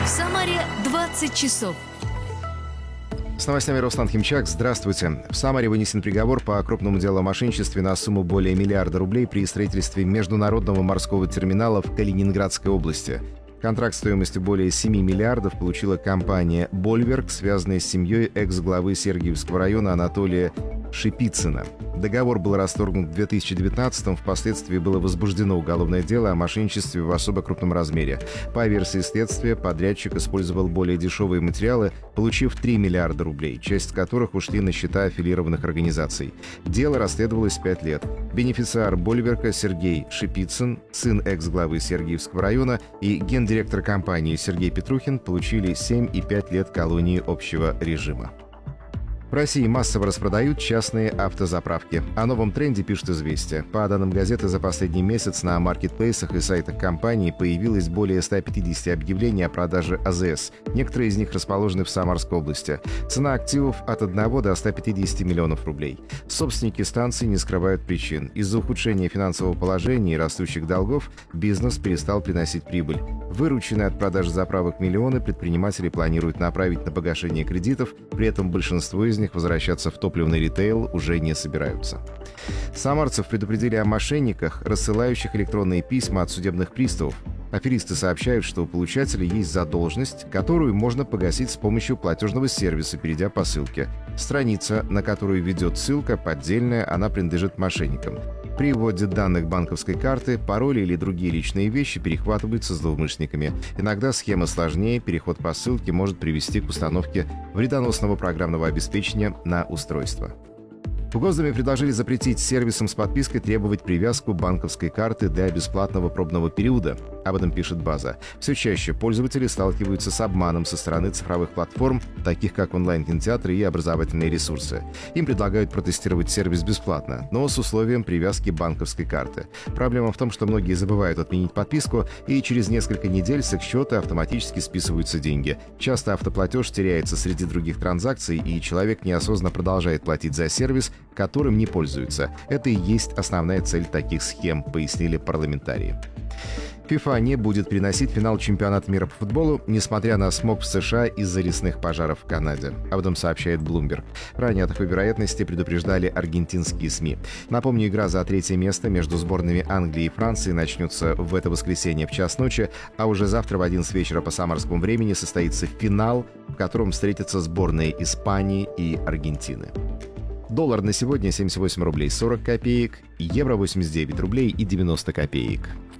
В Самаре 20 часов. С новостями Руслан Химчак. Здравствуйте. В Самаре вынесен приговор по крупному делу о мошенничестве на сумму более миллиарда рублей при строительстве международного морского терминала в Калининградской области. Контракт стоимостью более 7 миллиардов получила компания «Больверк», связанная с семьей экс-главы Сергиевского района Анатолия Шипицына. Договор был расторгнут в 2019-м, впоследствии было возбуждено уголовное дело о мошенничестве в особо крупном размере. По версии следствия, подрядчик использовал более дешевые материалы, получив 3 миллиарда рублей, часть которых ушли на счета аффилированных организаций. Дело расследовалось 5 лет. Бенефициар «Больверка» Сергей Шипицын, сын экс-главы Сергиевского района, и гендиректор компании Сергей Петрухин получили 7 и 5 лет колонии общего режима. В России массово распродают частные автозаправки. О новом тренде пишет «Известия». По данным газеты, за последний месяц на маркетплейсах и сайтах компании появилось более 150 объявлений о продаже АЗС. Некоторые из них расположены в Самарской области. Цена активов от 1 до 150 миллионов рублей. Собственники станций не скрывают причин. Из-за ухудшения финансового положения и растущих долгов бизнес перестал приносить прибыль. Вырученные от продажи заправок миллионы предприниматели планируют направить на погашение кредитов, при этом большинство из них возвращаться в топливный ритейл уже не собираются. Самарцев предупредили о мошенниках, рассылающих электронные письма от судебных приставов. Аферисты сообщают, что у получателя есть задолженность, которую можно погасить с помощью платежного сервиса, перейдя по ссылке. Страница, на которую ведет ссылка, поддельная, она принадлежит мошенникам. При вводе данных банковской карты, пароли или другие личные вещи перехватываются злоумышленниками. Иногда схема сложнее, переход по ссылке может привести к установке вредоносного программного обеспечения на устройство. В Госдуме предложили запретить сервисам с подпиской требовать привязку банковской карты для бесплатного пробного периода. Об этом пишет «База». Все чаще пользователи сталкиваются с обманом со стороны цифровых платформ, таких как онлайн-кинотеатры и образовательные ресурсы. Им предлагают протестировать сервис бесплатно, но с условием привязки банковской карты. Проблема в том, что многие забывают отменить подписку, и через несколько недель с их счета автоматически списываются деньги. Часто автоплатеж теряется среди других транзакций, и человек неосознанно продолжает платить за сервис, которым не пользуются. Это и есть основная цель таких схем, пояснили парламентарии. ФИФА не будет переносить финал чемпионата мира по футболу, несмотря на смог в США из-за лесных пожаров в Канаде. Об этом сообщает Bloomberg. Ранее о такой вероятности предупреждали аргентинские СМИ. Напомню, игра за 3-е место между сборными Англии и Франции начнется в это воскресенье в час ночи, а уже завтра в 11 вечера по самарскому времени состоится финал, в котором встретятся сборные Испании и Аргентины. Доллар на сегодня 78 рублей 40 копеек, евро 89 рублей и 90 копеек.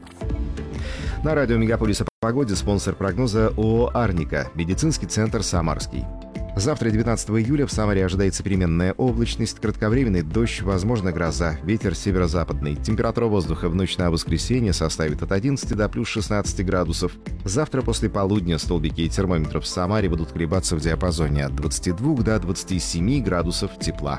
На радио «Мегаполис» о погоде спонсор прогноза ООО «Арника», медицинский центр «Самарский». Завтра, 19 июля, в Самаре ожидается переменная облачность, кратковременный дождь, возможно гроза, ветер северо-западный. Температура воздуха в ночь на воскресенье составит от 11 до плюс 16 градусов. Завтра после полудня столбики термометров в Самаре будут колебаться в диапазоне от 22 до 27 градусов тепла.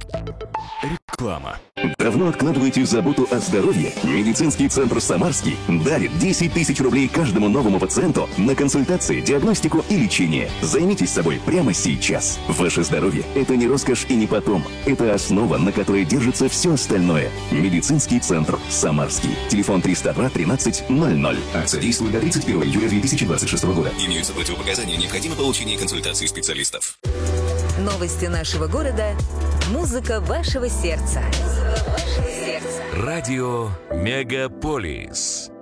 Реклама. Давно откладываете заботу о здоровье? Медицинский центр «Самарский» дарит 10 тысяч рублей каждому новому пациенту на консультации, диагностику и лечение. Займитесь собой прямо сейчас. Ваше здоровье – это не роскошь и не потом. Это основа, на которой держится все остальное. Медицинский центр «Самарский». Телефон 302 13 00. Акция действует до 31 июля 2026 года. Имеются противопоказания, необходимо получение консультации специалистов. Новости нашего города. Музыка вашего сердца. Радио «Мегаполис».